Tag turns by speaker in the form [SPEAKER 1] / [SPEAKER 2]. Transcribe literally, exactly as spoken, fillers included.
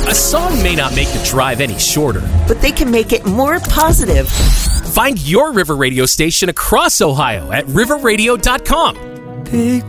[SPEAKER 1] A song may not make the drive any shorter,
[SPEAKER 2] but they can make it more positive.
[SPEAKER 1] Find your River Radio station across Ohio at river radio dot com.
[SPEAKER 3] Big